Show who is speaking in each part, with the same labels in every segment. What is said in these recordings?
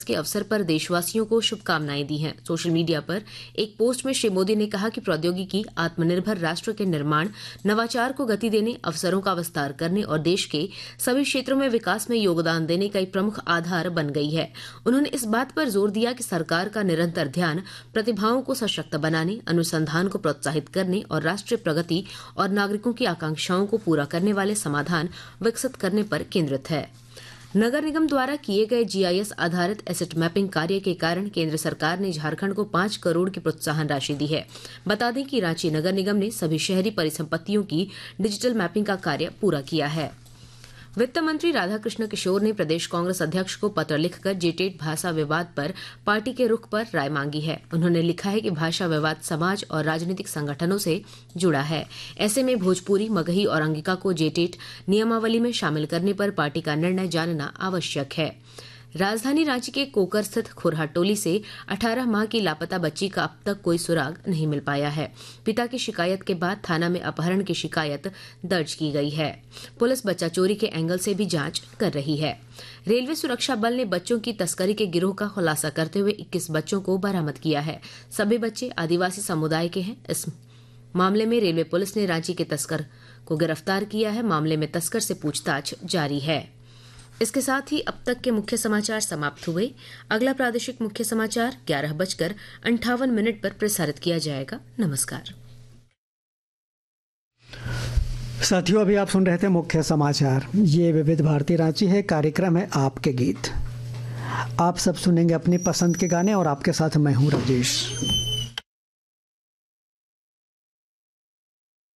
Speaker 1: के अवसर पर देशवासियों को शुभकामनाएं दी हैं। सोशल मीडिया पर एक पोस्ट में श्री मोदी ने कहा कि प्रौद्योगिकी आत्मनिर्भर राष्ट्र के निर्माण, नवाचार को गति देने, अवसरों का विस्तार करने और देश के सभी क्षेत्रों में विकास में योगदान देने का एक प्रमुख आधार बन गई है। उन्होंने इस बात पर जोर दिया कि सरकार का निरंतर ध्यान प्रतिभाओं को सशक्त बनाने, अनुसंधान को प्रोत्साहित करने और राष्ट्रीय प्रगति और नागरिकों की आकांक्षाओं को पूरा करने वाले समाधान विकसित करने पर केंद्रित है। नगर निगम द्वारा किए गए जीआईएस आधारित एसेट मैपिंग कार्य के कारण केंद्र सरकार ने झारखंड को 5 करोड़ की प्रोत्साहन राशि दी है। बता दें कि रांची नगर निगम ने सभी शहरी परिसंपत्तियों की डिजिटल मैपिंग का कार्य पूरा किया है। वित्त मंत्री राधाकृष्ण किशोर ने प्रदेश कांग्रेस अध्यक्ष को पत्र लिखकर जेटेट भाषा विवाद पर पार्टी के रुख पर राय मांगी है। उन्होंने लिखा है कि भाषा विवाद समाज और राजनीतिक संगठनों से जुड़ा है। ऐसे में भोजपुरी, मगही और अंगिका को जेटेट नियमावली में शामिल करने पर पार्टी का निर्णय जानना आवश्यक है। राजधानी रांची के कोकर स्थित खुरहा टोली से 18 माह की लापता बच्ची का अब तक कोई सुराग नहीं मिल पाया है। पिता की शिकायत के बाद थाना में अपहरण की शिकायत दर्ज की गई है। पुलिस बच्चा चोरी के एंगल से भी जांच कर रही है। रेलवे सुरक्षा बल ने बच्चों की तस्करी के गिरोह का खुलासा करते हुए 21 बच्चों को बरामद किया है। सभी बच्चे आदिवासी समुदाय के हैं। इस मामले में रेलवे पुलिस ने रांची के तस्कर को गिरफ्तार किया है। मामले में तस्कर से पूछताछ जारी है। इसके साथ ही अब तक के मुख्य समाचार समाप्त हुए। अगला प्रादेशिक मुख्य समाचार 11:58 पर प्रसारित किया जाएगा। नमस्कार।
Speaker 2: साथियों, अभी आप सुन रहे थे मुख्य समाचार। ये विविध भारती रांची है। कार्यक्रम है आपके गीत। आप सब सुनेंगे अपनी पसंद के गाने और आपके साथ मैं हूं राजेश।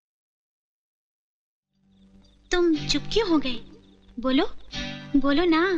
Speaker 3: तुम चुप क्यों हो गए? बोलो बोलो ना।